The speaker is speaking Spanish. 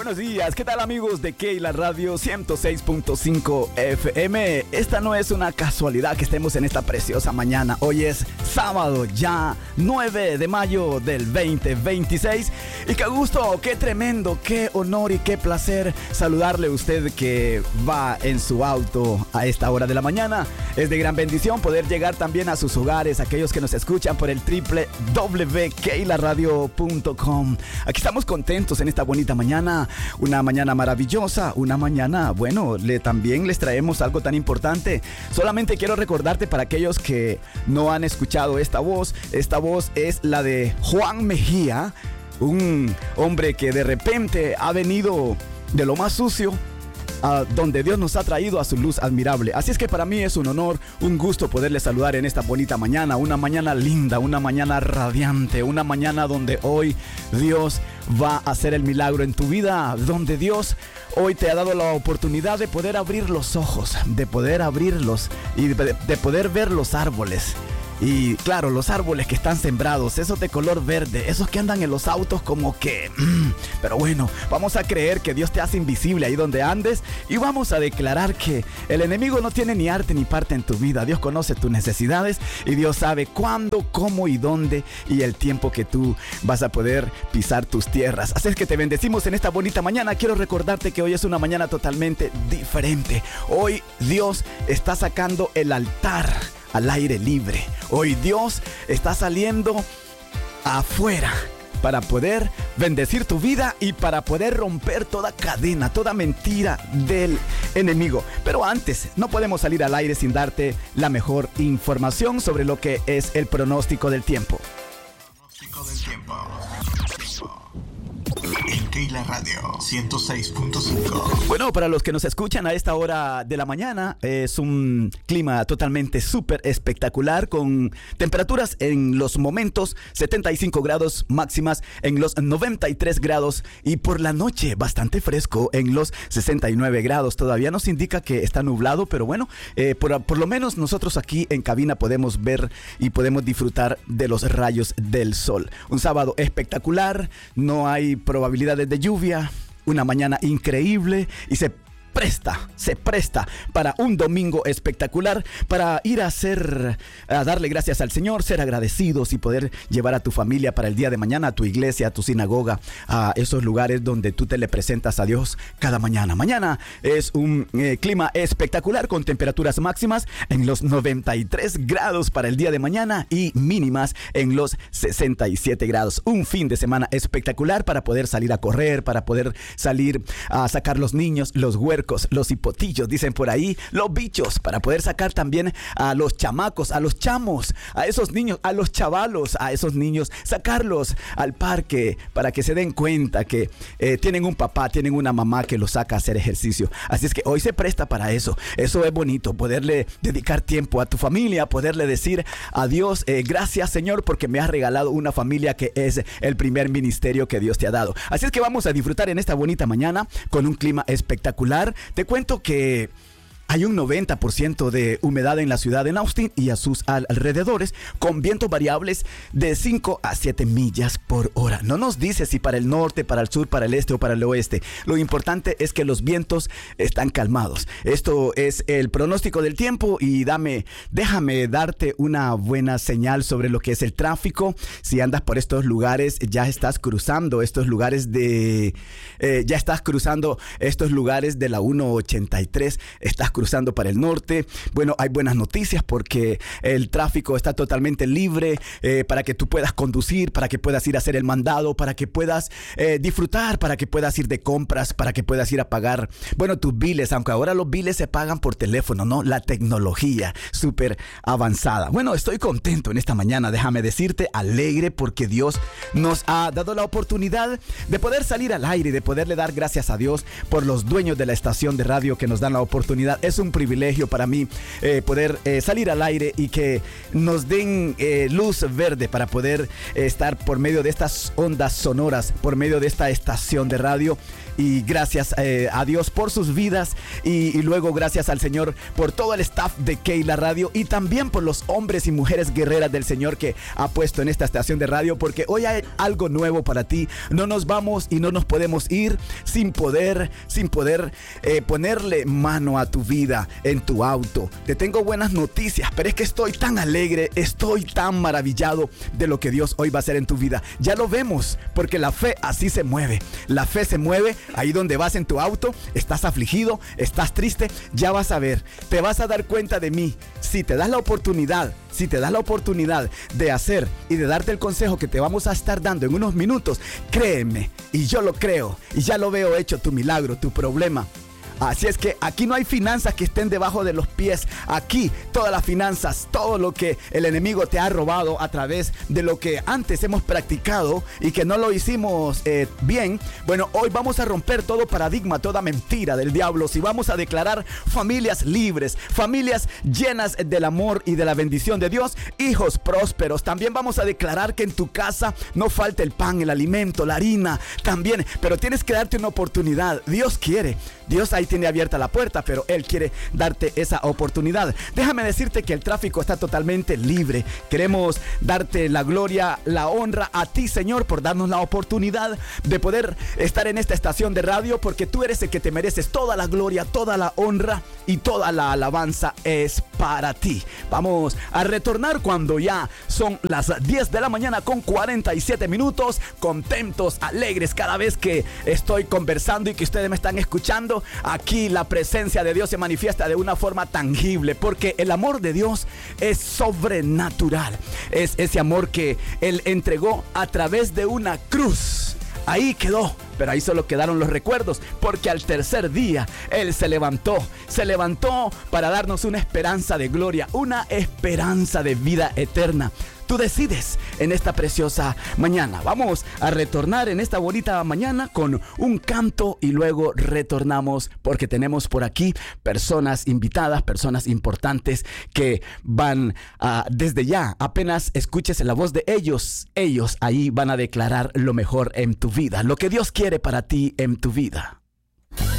Buenos días, ¿qué tal amigos de Keila Radio 106.5 FM? Esta no es una casualidad que estemos en esta preciosa mañana. Hoy es sábado ya 9 de mayo del 2026. Y qué gusto, qué tremendo, qué honor y qué placer saludarle a usted que va en su auto a esta hora de la mañana. Es de gran bendición poder llegar también a sus hogares, aquellos que nos escuchan por el www.keilaradio.com. Aquí estamos contentos en esta bonita mañana. Una mañana maravillosa, una mañana, bueno, también les traemos algo tan importante. Solamente quiero recordarte para aquellos que no han escuchado esta voz es la de Juan Mejía, un hombre que de repente ha venido de lo más sucio, donde Dios nos ha traído a su luz admirable. Así es que para mí es un honor, un gusto poderle saludar en esta bonita mañana. Una mañana linda, una mañana radiante, una mañana donde hoy Dios va a hacer el milagro en tu vida, donde Dios hoy te ha dado la oportunidad de poder abrir los ojos, de poder abrirlos y de poder ver los árboles. Y claro, los árboles que están sembrados, esos de color verde, esos que andan en los autos como que... Pero bueno, vamos a creer que Dios te hace invisible ahí donde andes y vamos a declarar que el enemigo no tiene ni arte ni parte en tu vida. Dios conoce tus necesidades y Dios sabe cuándo, cómo y dónde y el tiempo que tú vas a poder pisar tus tierras. Así es que te bendecimos en esta bonita mañana. Quiero recordarte que hoy es una mañana totalmente diferente. Hoy Dios está sacando el altar al aire libre. Hoy Dios está saliendo afuera para poder bendecir tu vida y para poder romper toda cadena, toda mentira del enemigo. Pero antes, no podemos salir al aire sin darte la mejor información sobre lo que es el pronóstico del tiempo. Pronóstico del tiempo. En Keila Radio 106.5. Bueno, para los que nos escuchan a esta hora de la mañana, es un clima totalmente súper espectacular, con temperaturas en los momentos 75 grados máximas, en los 93 grados y por la noche bastante fresco en los 69 grados. Todavía nos indica que está nublado, pero bueno, por lo menos nosotros aquí en cabina podemos ver y podemos disfrutar de los rayos del sol. Un sábado espectacular, no hay probabilidades de lluvia, una mañana increíble y se presta para un domingo espectacular, para ir a darle gracias al Señor, ser agradecidos y poder llevar a tu familia para el día de mañana a tu iglesia, a tu sinagoga, a esos lugares donde tú te le presentas a Dios cada mañana. Mañana es un clima espectacular con temperaturas máximas en los 93 grados para el día de mañana y mínimas en los 67 grados. Un fin de semana espectacular para poder salir a correr, para poder salir a sacar los niños, los huercos, los hipotillos, dicen por ahí, los bichos, para poder sacar también a los chamacos, a los chamos, a esos niños, a los chavalos, a esos niños, sacarlos al parque para que se den cuenta que tienen un papá, tienen una mamá que los saca a hacer ejercicio. Así es que hoy se presta para eso. Eso es bonito, poderle dedicar tiempo a tu familia, poderle decir a Dios, gracias Señor porque me has regalado una familia que es el primer ministerio que Dios te ha dado. Así es que vamos a disfrutar en esta bonita mañana con un clima espectacular. Te cuento que hay un 90% de humedad en la ciudad de Austin y a sus alrededores, con vientos variables de 5 a 7 millas por hora. No nos dice si para el norte, para el sur, para el este o para el oeste. Lo importante es que los vientos están calmados. Esto es el pronóstico del tiempo y déjame darte una buena señal sobre lo que es el tráfico. Si andas por estos lugares, ya estás cruzando estos lugares de la 183, estás cruzando para el norte. Bueno, hay buenas noticias porque el tráfico está totalmente libre para que tú puedas conducir, para que puedas ir a hacer el mandado, para que puedas disfrutar, para que puedas ir de compras, para que puedas ir a pagar, bueno, tus biles, aunque ahora los biles se pagan por teléfono, ¿no? La tecnología súper avanzada. Bueno, estoy contento en esta mañana, déjame decirte, alegre porque Dios nos ha dado la oportunidad de poder salir al aire y de poderle dar gracias a Dios por los dueños de la estación de radio que nos dan la oportunidad es un privilegio para mí poder salir al aire y que nos den luz verde para poder estar por medio de estas ondas sonoras, por medio de esta estación de radio. Y gracias a Dios por sus vidas y luego gracias al Señor por todo el staff de Keila Radio y también por los hombres y mujeres guerreras del Señor que ha puesto en esta estación de radio, porque hoy hay algo nuevo para ti. No nos vamos y no nos podemos ir sin poder ponerle mano a tu vida en tu auto. Te tengo buenas noticias, pero es que estoy tan alegre, estoy tan maravillado de lo que Dios hoy va a hacer en tu vida. Ya lo vemos, porque la fe así se mueve. La fe se mueve ahí donde vas en tu auto, estás afligido, estás triste, ya vas a ver, te vas a dar cuenta de mí. Si te das la oportunidad de hacer y de darte el consejo que te vamos a estar dando en unos minutos, créeme, y yo lo creo, y ya lo veo hecho tu milagro, tu problema. Así es que aquí no hay finanzas que estén debajo de los pies. Aquí todas las finanzas, todo lo que el enemigo te ha robado a través de lo que antes hemos practicado y que no lo hicimos bien. Bueno, hoy vamos a romper todo paradigma, toda mentira del diablo. Si vamos a declarar familias libres, familias llenas del amor y de la bendición de Dios, hijos prósperos. También vamos a declarar que en tu casa no falta el pan, el alimento, la harina también. Pero tienes que darte una oportunidad. Dios quiere. Dios ahí tiene abierta la puerta, pero Él quiere darte esa oportunidad. Déjame decirte que el tráfico está totalmente libre. Queremos darte la gloria, la honra a ti, Señor, por darnos la oportunidad de poder estar en esta estación de radio, porque tú eres el que te mereces toda la gloria, toda la honra y toda la alabanza es para ti. Vamos a retornar cuando ya son las 10 de la mañana con 47 minutos, contentos, alegres cada vez que estoy conversando y que ustedes me están escuchando. Aquí la presencia de Dios se manifiesta de una forma tangible, porque el amor de Dios es sobrenatural. Es ese amor que Él entregó a través de una cruz. Ahí quedó, pero ahí solo quedaron los recuerdos, porque al tercer día Él se levantó para darnos una esperanza de gloria, una esperanza de vida eterna. Tú decides en esta preciosa mañana. Vamos a retornar en esta bonita mañana con un canto y luego retornamos, porque tenemos por aquí personas invitadas, personas importantes que van desde ya, apenas escuches la voz de ellos ahí van a declarar lo mejor en tu vida, lo que Dios quiere para ti en tu vida.